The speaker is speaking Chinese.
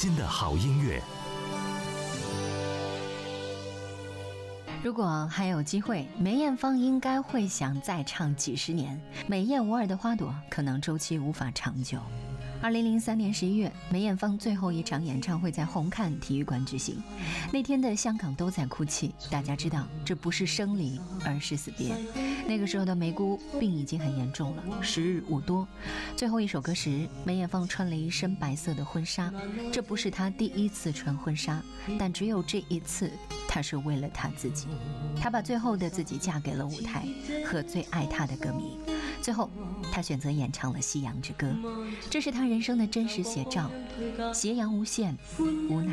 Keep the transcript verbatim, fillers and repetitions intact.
心的好音乐。 如果还有机会，梅艳芳应该会想再唱几十年。美艳无二的花朵，可能周期无法长久。二零零三年十一月，梅艳芳最后一场演唱会在红磡体育馆举行。那天的香港都在哭泣，大家知道这不是生离，而是死别。那个时候的梅姑病已经很严重了，时日无多。最后一首歌时，梅艳芳穿了一身白色的婚纱，这不是她第一次穿婚纱，但只有这一次，她是为了她自己。她把最后的自己嫁给了舞台和最爱她的歌迷。最后他选择演唱了《夕阳之歌》，这是他人生的真实写照。斜阳无限，无奈